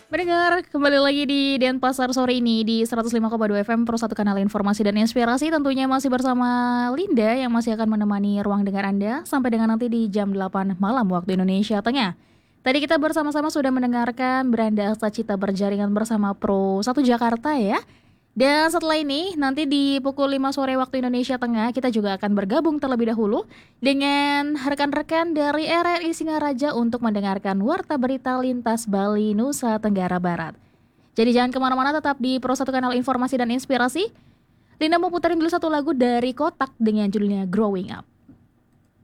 Mendengar kembali lagi di Denpasar sore ini di 105,2 FM Pro 1 Kanal Informasi dan Inspirasi. Tentunya masih bersama Linda yang masih akan menemani ruang dengar Anda sampai dengan nanti di jam 8 malam waktu Indonesia Tengah. Tadi kita bersama-sama sudah mendengarkan Beranda Asta Cita berjaringan bersama Pro 1 Jakarta ya. Dan setelah ini nanti di pukul 5 sore waktu Indonesia Tengah kita juga akan bergabung terlebih dahulu dengan rekan-rekan dari RRI Singaraja untuk mendengarkan Warta Berita Lintas Bali Nusa Tenggara Barat. Jadi jangan kemana-mana, tetap di Pro 1 Kanal Informasi dan Inspirasi. Linda mau puterin dulu satu lagu dari Kotak dengan judulnya Growing Up.